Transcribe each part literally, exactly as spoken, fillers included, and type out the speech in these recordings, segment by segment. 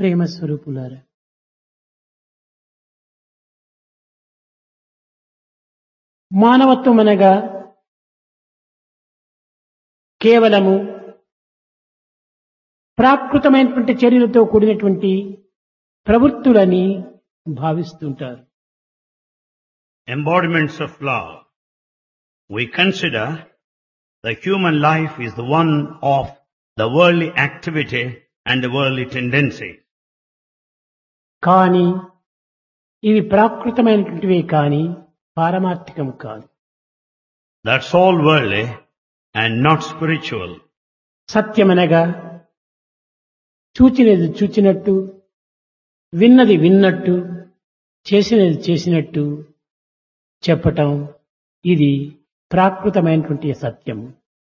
ప్రేమ స్వరూపులారా, మానవత్వం అనగా కేవలము ప్రాకృతమైనటువంటి చర్యలతో కూడినటువంటి ప్రవృత్తులని భావిస్తుంటారు. Embodiments of love. We consider the human life is the one of the worldly activity and the worldly tendency. కానీ ఇవి ప్రాకృతమైనటువంటివే కానీ పారమార్థికం కాదు. That's all worldly and not spiritual. సత్యమనగా చూచినది చూచినట్టు, విన్నది విన్నట్టు, చేసినది చేసినట్టు చెప్పటం, ఇది ప్రాకృతమైనటువంటి సత్యము.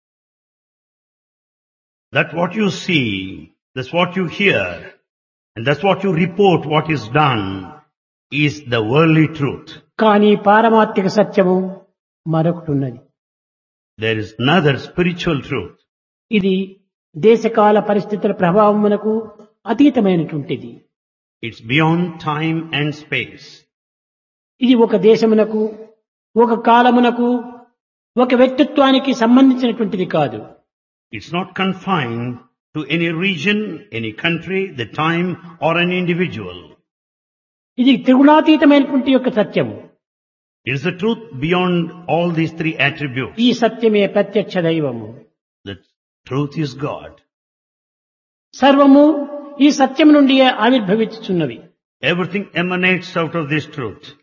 That what you see, that's what you hear, and that's what you report what is done is the worldly truth. కానీ పారమార్థిక సత్యము మరొకటి ఉన్నది. There is another spiritual truth. ఇది దేశకాల పరిస్థితుల ప్రభావమునకు అతీతమైనటువంటిది. It's beyond time and space. ఇది ఒక దేశమునకు, ఒక కాలమునకు, ఒక వ్యక్తిత్వానికి సంబంధించినటువంటిది కాదు. It's not confined to any region, any country, the time or an individual. ఇది త్రిగుణాతీతమైనటువంటి యొక్క సత్యము. It is the truth beyond all these three attributes. ఈ సత్యమే ప్రత్యక్ష దైవము. The truth is God. సర్వము ఈ సత్యము నుండి ఆవిర్భవించుచున్నవి. Everything emanates out of this truth.